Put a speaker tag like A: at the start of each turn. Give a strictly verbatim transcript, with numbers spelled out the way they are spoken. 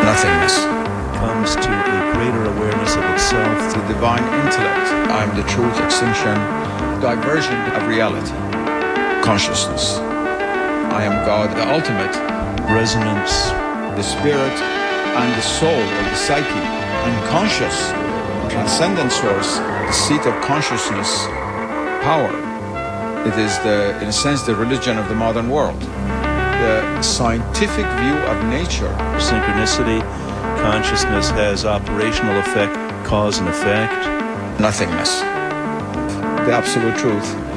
A: nothingness.
B: Comes to a greater awareness of itself.
A: The divine intellect. I am the truth, extinction, diversion of reality. Consciousness. I am God, the ultimate.
B: Resonance.
A: The spirit and the soul, or the psyche. Unconscious. Transcendent source. The seat of consciousness. Power. It is, the, in a sense, the religion of the modern world. The scientific view of nature.
B: Synchronicity. Consciousness has operational effect, cause and effect.
A: Nothingness. The absolute truth.